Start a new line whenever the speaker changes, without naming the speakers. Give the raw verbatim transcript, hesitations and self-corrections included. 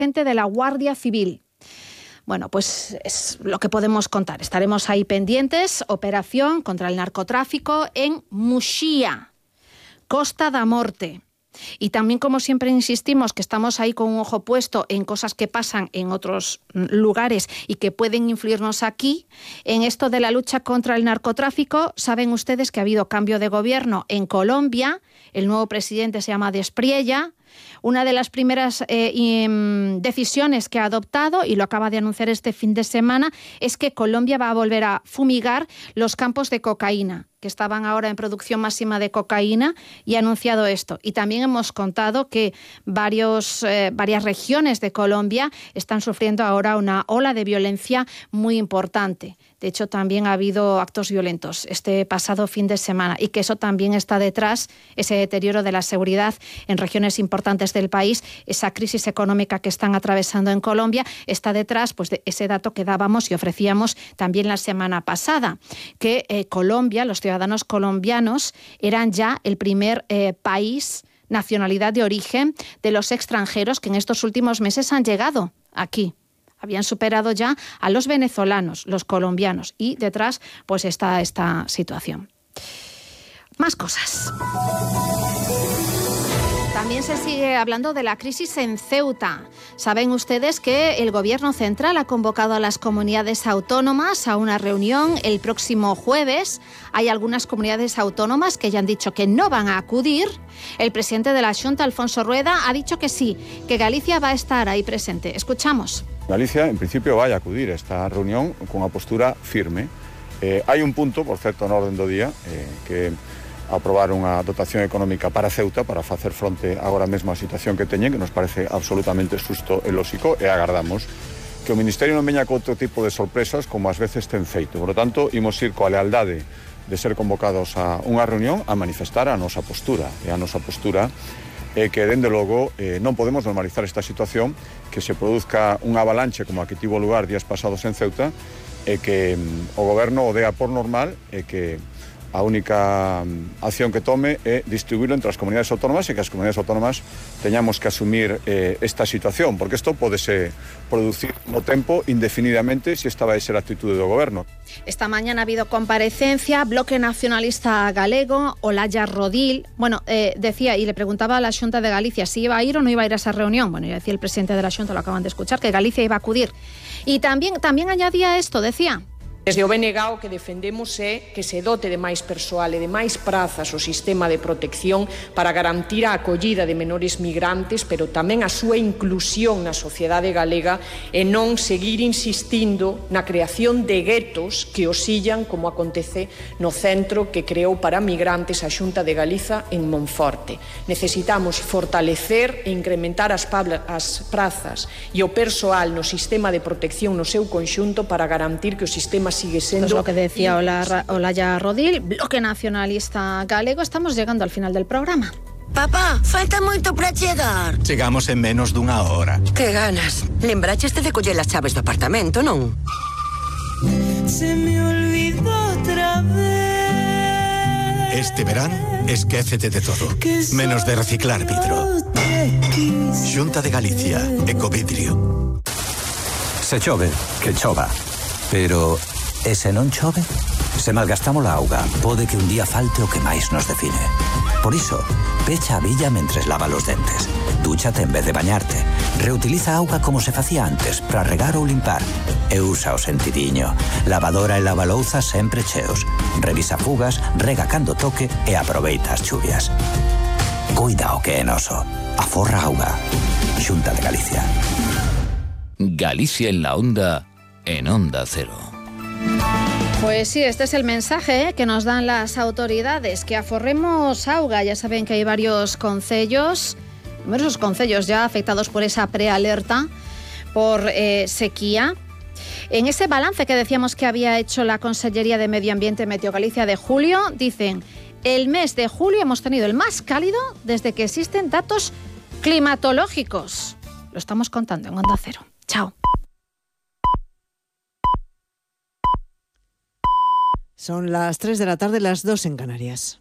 gente de la Guardia Civil. Bueno, pues es lo que podemos contar. Estaremos ahí pendientes. Operación contra el narcotráfico en Muxía, Costa da Morte. Y también, como siempre insistimos, que estamos ahí con un ojo puesto en cosas que pasan en otros lugares y que pueden influirnos aquí. En esto de la lucha contra el narcotráfico, saben ustedes que ha habido cambio de gobierno en Colombia. El nuevo presidente se llama Despriella. Una de las primeras eh, y, um, decisiones que ha adoptado, y lo acaba de anunciar este fin de semana, es que Colombia va a volver a fumigar los campos de cocaína, que estaban ahora en producción máxima de cocaína, y ha anunciado esto. Y también hemos contado que varios, eh, varias regiones de Colombia están sufriendo ahora una ola de violencia muy importante. De hecho, también ha habido actos violentos este pasado fin de semana, y que eso también está detrás, ese deterioro de la seguridad en regiones importantes del país, esa crisis económica que están atravesando en Colombia, está detrás pues, de ese dato que dábamos y ofrecíamos también la semana pasada, que eh, Colombia, los ciudadanos colombianos, eran ya el primer eh, país, nacionalidad de origen de los extranjeros que en estos últimos meses han llegado aquí. Habían superado ya a los venezolanos, los colombianos, y detrás pues está esta situación. Más cosas. También se sigue hablando de la crisis en Ceuta. Saben ustedes que el Gobierno central ha convocado a las comunidades autónomas a una reunión el próximo jueves. Hay algunas comunidades autónomas que ya han dicho que no van a acudir. El presidente de la Xunta, Alfonso Rueda, ha dicho que sí, que Galicia va a estar ahí presente. Escuchamos.
Galicia, en principio, vai a acudir a esta reunión con unha postura firme. Eh, hai un punto, por certo, no orden do día, eh, que aprobar unha dotación económica para Ceuta para facer fronte agora mesmo á situación que teñen, que nos parece absolutamente xusto e lóxico, e agardamos que o Ministerio non veña con outro tipo de sorpresas como ás veces ten feito. Por lo tanto, imos ir coa lealdade de ser convocados a unha reunión a manifestar a nosa postura. E a nosa postura é que, dende logo, eh, non podemos normalizar esta situación, que se produzca unha avalanche como a que tivo lugar días pasados en Ceuta, e que mm, o goberno o dea por normal, e que a única acción que tome é distribuirlo entre as comunidades autónomas, e que as comunidades autónomas teñamos que asumir eh, esta situación, porque isto podese producir no tempo indefinidamente se esta vai ser a actitude do goberno.
Esta mañana ha habido comparecencia, Bloque Nacionalista Galego, Olaya Rodil, bueno, eh, decía, y le preguntaba a la Xunta de Galicia si iba a ir o no iba a ir a esa reunión. Bueno, ya decía el presidente de la Xunta, lo acaban de escuchar, que Galicia iba a acudir. Y también, también añadía esto, decía...
Desde o B N G o que defendemos é que se dote de máis persoal e de máis prazas o sistema de protección para garantir a acollida de menores migrantes, pero tamén a súa inclusión na sociedade galega, e non seguir insistindo na creación de guetos que osillan, como acontece no centro que creou para migrantes a Xunta de Galiza en Monforte. Necesitamos fortalecer e incrementar as, as prazas e o persoal no sistema de protección no seu conxunto para garantir que o sistema sigue siendo...
Esto es lo que decía Olaya Rodil, Bloque Nacionalista Galego. Estamos llegando al final del programa.
Papá, falta moito para chegar.
Chegamos en menos dunha hora.
Que ganas. Lembraches de coller as chaves do apartamento, non?
Se me olvidó otra vez.
Este verán, esquécete de todo, menos de reciclar vidro. Xunta de Galicia, Ecovidrio.
Se chove, que chova. Pero, e se non chove? Se malgastamos a auga, pode que un día falte o que máis nos define. Por iso, pecha a billa mentres lava los dentes. Dúchate en vez de bañarte. Reutiliza auga como se facía antes para regar ou limpar. E usa o sentidiño. Lavadora e lavalouzas sempre cheos. Revisa fugas, rega cando toque e aproveita as chuvias. Cuida o que é noso. Aforra auga. Xunta de Galicia.
Galicia en la onda, en Onda Cero.
Pues sí, este es el mensaje ¿eh? que nos dan las autoridades, que aforremos auga. Ya saben que hay varios concellos, numerosos concellos ya afectados por esa prealerta por eh, sequía. En ese balance que decíamos que había hecho la Consellería de Medio Ambiente Meteo Galicia de julio, dicen, el mes de julio hemos tenido el más cálido desde que existen datos climatológicos. Lo estamos contando en Onda Cero. Chao.
Son las tres de la tarde, las dos en Canarias.